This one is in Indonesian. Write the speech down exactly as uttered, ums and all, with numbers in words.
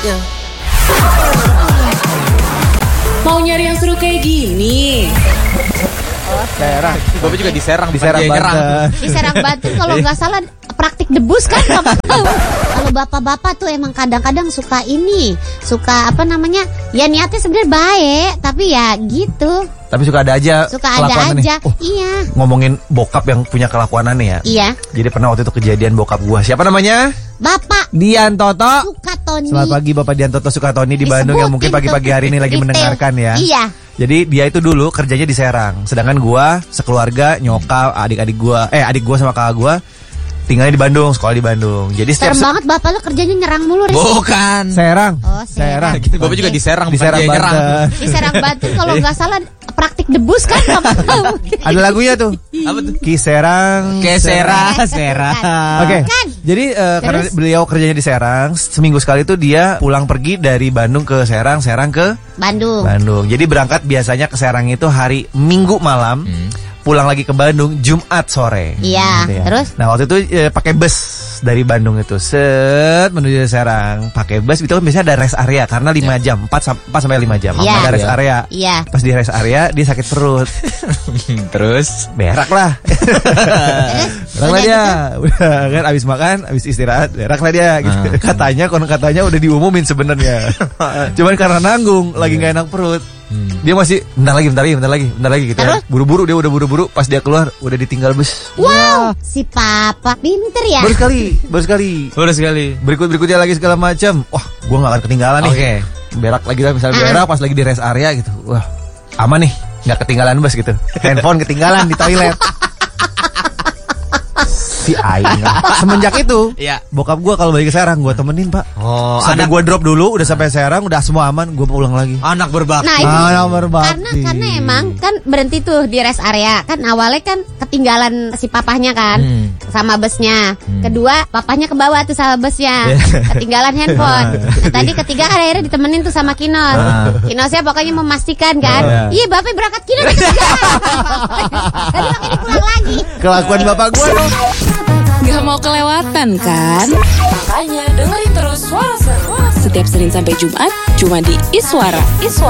Ya. Mau nyari yang seru kayak gini? Serang. Bapak juga di Serang, di Serang Banten. Di Serang Banten kalau nggak salah praktik debus kan. Kalau bapak-bapak tuh emang kadang-kadang suka ini, suka apa namanya? Ya niatnya sebenarnya baik, tapi ya gitu. Tapi suka ada aja. Suka ada aja. Oh, iya. Ngomongin bokap yang punya kelakuan aneh ya. Iya. Jadi pernah waktu itu kejadian bokap gua. Siapa namanya? Bapak Dian Toto Sukatoni. Selamat pagi Bapak Dian Toto Sukatoni di Bandung yang mungkin pagi-pagi hari ini lagi detail. mendengarkan ya. Iya. Jadi dia itu dulu kerjanya di Serang. Sedangkan gua sekeluarga, nyokap, adik-adik gua, eh adik gua sama kakak gua tinggalnya di Bandung, sekolah di Bandung. Jadi setiap serem banget bapak lo kerjanya nyerang mulu. Res. Bukan. Serang. Oh, Serang. Gitu, Bapak juga di Serang, Di bukan Serang dia nyerang. Banten. Di Serang Banten kalau nggak salah praktik debus kan. Ada lagunya tuh. Apa tuh? Ki Serang. Ke Serang, Serang. Oke. Kan? Jadi uh, karena Terus? beliau kerjanya di Serang, seminggu sekali tuh dia pulang pergi dari Bandung ke Serang, Serang ke Bandung. Bandung. Jadi berangkat biasanya ke Serang itu hari Minggu malam. Hmm. Pulang lagi ke Bandung Jumat sore. Iya, Gitu ya. terus? Nah waktu itu eh, pakai bus dari Bandung itu set menuju Serang. Pakai bus itu kan biasanya ada rest area karena lima jam, empat sampai lima jam. Iya. Ada rest Iya. area. Iya. Pas di rest area dia sakit perut. Terus Berak lah. Berak lah Udah dia. Udah kan abis makan, abis istirahat, berak lah dia gitu. Ah. Katanya konon katanya udah diumumin sebenarnya. Cuman karena nanggung lagi nggak enak perut. Hmm. Dia masih bentar lagi, bentar lagi, bentar lagi, bentar lagi gitu. Terus? Kan. Buru-buru dia udah buru-buru, pas dia keluar udah ditinggal bus. Wow, si papa pinter ya. Baru sekali, baru sekali. Baru sekali. Berikut-berikutnya lagi segala macam. Wah, gua nggak akan ketinggalan nih. Oke. Berak lagi lah, misalnya Ah. berak pas lagi di rest area gitu. Wah, aman nih, nggak ketinggalan bus gitu. Handphone ketinggalan di toilet. Si Aing. Semenjak itu, Iya. bokap gua kalau balik ke Serang gua temenin, Pak. Oh, Sampai anak gua drop dulu, udah sampai Serang, udah semua aman, gua pulang lagi. anak berbakti. Nah, itu Ah, karena berbakti. karena emang kan berhenti tuh di rest area. Kan awalnya kan ketinggalan si papahnya kan Hmm. sama busnya. Hmm. Kedua, papahnya ke bawah tuh sama busnya. Yeah. Ketinggalan handphone. Nah, tadi ketiga kan akhirnya ditemenin tuh sama Kinos. Ah. Kinosnya pokoknya memastikan kan. Ah. Iya, Bapak berangkat Kinos ketinggalan. Tadi makanya pulang lagi. Kelakuan bapak gua dong. Gak mau kelewatan kan? Makanya dengerin terus Suara Seru setiap Senin sampai Jumat cuma di Iswara. Iswara.